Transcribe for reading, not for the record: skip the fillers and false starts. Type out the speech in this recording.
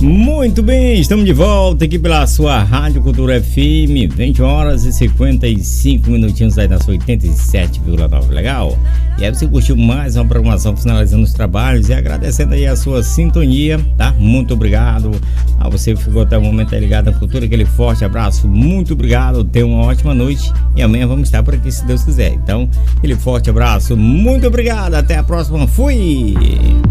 Muito bem, estamos de volta aqui pela sua Rádio Cultura FM, 20 horas e 55 minutinhos aí na sua 87,9, legal? E aí você curtiu mais uma programação finalizando os trabalhos e agradecendo aí a sua sintonia, tá? Muito obrigado a você que ficou até o momento aí ligado na Cultura, aquele forte abraço, muito obrigado, tenha uma ótima noite e amanhã vamos estar por aqui se Deus quiser. Então, aquele forte abraço, muito obrigado, até a próxima, fui!